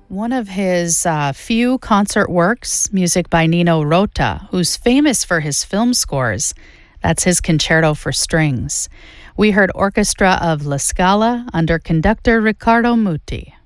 One of his few concert works, music by Nino Rota, who's famous for his film scores. That's his Concerto for Strings. We heard Orchestra of La Scala under conductor Riccardo Muti.